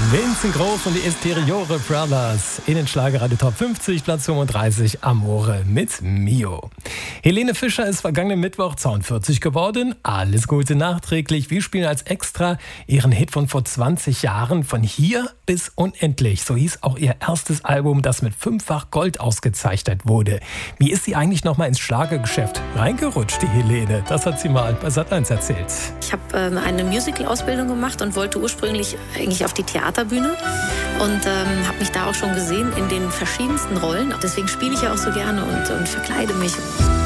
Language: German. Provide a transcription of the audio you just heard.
Vincent Groß und die Esteriore Brothers in den Schlagerradio Top 50, Platz 35, Amore mit Mio. Helene Fischer ist vergangenen Mittwoch 42 geworden. Alles Gute nachträglich. Wir spielen als Extra ihren Hit von vor 20 Jahren, Von hier bis unendlich. So hieß auch ihr erstes Album, das mit 5-fach Gold ausgezeichnet wurde. Wie ist sie eigentlich noch mal ins Schlagergeschäft reingerutscht, die Helene? Das hat sie mal bei Sat.1 erzählt. Ich habe eine Musical-Ausbildung gemacht und wollte ursprünglich eigentlich auf die Theaterbühne und habe mich da auch schon gesehen in den verschiedensten Rollen. Deswegen spiele ich ja auch so gerne und verkleide mich.